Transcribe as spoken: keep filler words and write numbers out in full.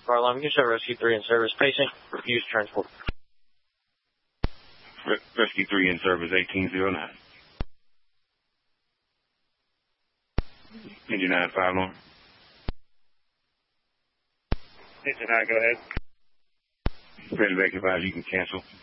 car alarm. You can show Rescue three in service. Patient refused transport. Re- Rescue three in service, eighteen oh nine. Engine nine five alarm. Engine nine, go ahead. Ready to advise you can cancel.